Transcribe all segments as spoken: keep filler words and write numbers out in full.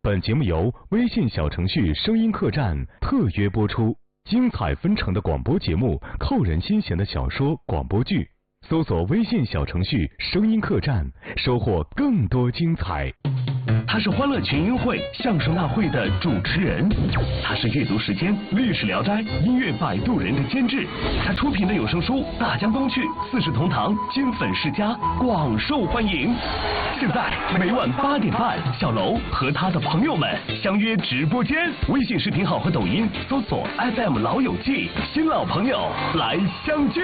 本节目由微信小程序声音客栈特约播出，精彩纷呈的广播节目，扣人心弦的小说广播剧，搜索微信小程序声音客栈，收获更多精彩。 他是欢乐群英会相声大会的主持人，他是阅读时间历史聊斋音乐摆渡人的监制，他出品的有声书《大江东去》《四世同堂》金粉世家广受欢迎。现在每晚八点半，小楼和他的朋友们相约直播间，微信视频号和抖音搜索 F M 老友记，新老朋友来相聚。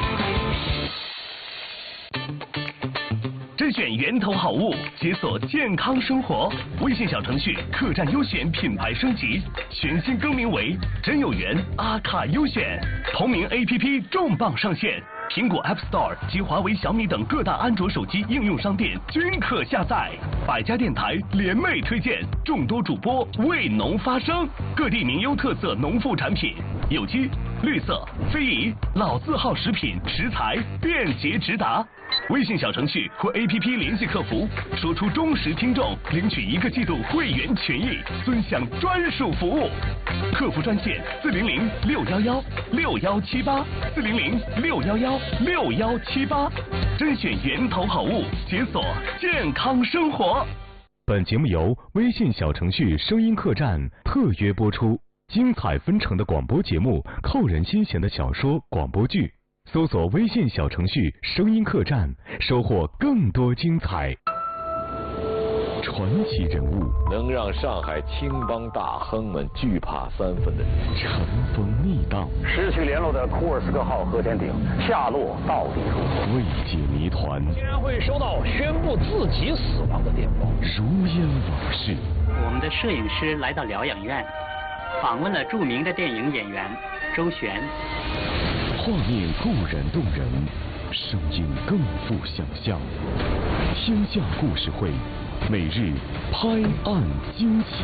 甄选源头好物，解锁健康生活。微信小程序客栈优选品牌升级，全新更名为真有缘阿卡优选。同名 A P P 重磅上线，苹果 App Store 及华为、小米等各大安卓手机应用商店均可下载。百家电台联袂推荐，众多主播为农发声，各地名优特色农副产品，有机、绿色、非遗、老字号食品食材便捷直达。微信小程序或 A P P 联系客服，说出忠实听众，领取一个季度会员权益，尊享专属服务。客服专线四零零六幺幺六幺七八四零零六幺幺六幺七八，甄选源头好物，解锁健康生活。 本节目由微信小程序声音客栈特约播出，精彩纷呈的广播节目，扣人心弦的小说广播剧。搜索微信小程序声音客栈，收获更多精彩。传奇人物， 能让上海青帮大亨们惧怕三分的人， 尘封逆荡， 失去联络的库尔斯克号核潜艇下落到底如何？ 未解谜团， 竟然会收到宣布自己死亡的电报， 如烟往事。 我们的摄影师来到疗养院，访问了著名的电影演员周璇。 画面固然动人，声音更富想象。天下故事会，每日拍案惊奇。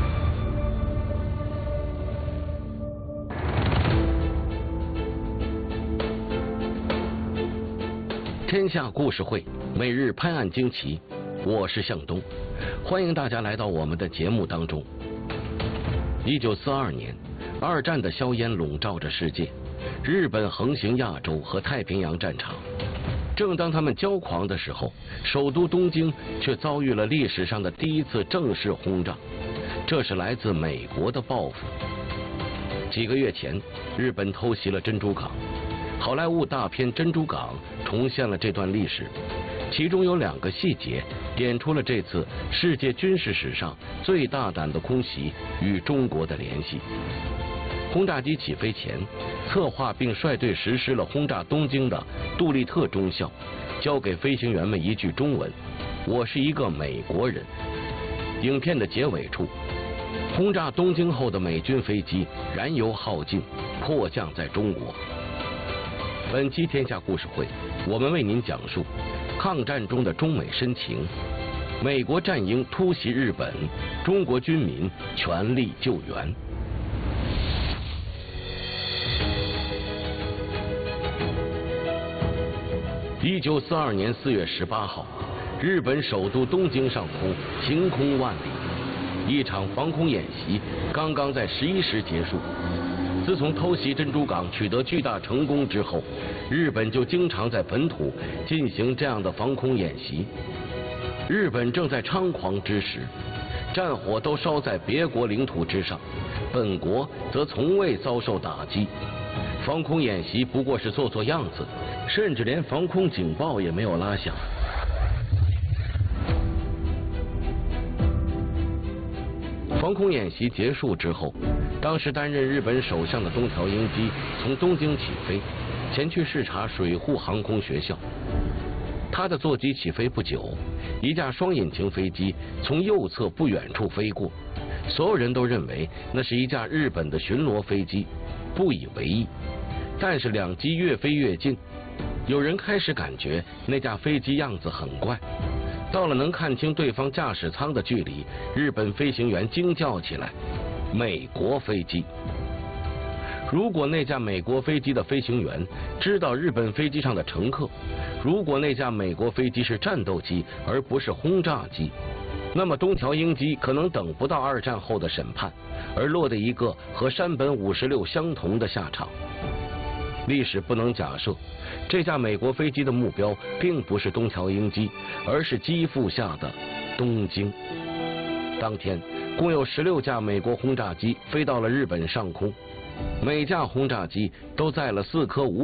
天下故事会，每日拍案惊奇。我是向东，欢迎大家来到我们的节目当中。一九四二年，二战的硝烟笼罩着世界。日本横行亚洲和太平洋战场，正当他们骄狂的时候，首都东京却遭遇了历史上的第一次正式轰炸，这是来自美国的报复。几个月前，日本偷袭了珍珠港，好莱坞大片《珍珠港》重现了这段历史，其中有两个细节点出了这次世界军事史上最大胆的空袭与中国的联系。轰炸机起飞前，策划并率队实施了轰炸东京的杜立特中校，交给飞行员们一句中文：“我是一个美国人。”影片的结尾处，轰炸东京后的美军飞机燃油耗尽，迫降在中国。本期天下故事会，我们为您讲述抗战中的中美深情，美国战鹰突袭日本，中国军民全力救援。一九四二年四月十八号，日本首都东京上空晴空万里，一场防空演习刚刚在十一时结束。自从偷袭珍珠港取得巨大成功之后，日本就经常在本土进行这样的防空演习。日本正在猖狂之时，战火都烧在别国领土之上，本国则从未遭受打击。防空演习不过是做做样子，甚至连防空警报也没有拉响。防空演习结束之后，当时担任日本首相的东条英机从东京起飞，前去视察水户航空学校。他的座机起飞不久，一架双引擎飞机从右侧不远处飞过，所有人都认为那是一架日本的巡逻飞机，不以为意。但是两机越飞越近，有人开始感觉那架飞机样子很怪。到了能看清对方驾驶舱的距离，日本飞行员惊叫起来：“美国飞机！”如果那架美国飞机的飞行员知道日本飞机上的乘客，如果那架美国飞机是战斗机而不是轰炸机， 那么东条英机可能等不到二战后的审判，而落得一个和山本五十六相同的下场。历史不能假设，这架美国飞机的目标并不是东条英机，而是机腹下的东京。当天，共有十六架美国轰炸机飞到了日本上空，每架轰炸机都载了四颗无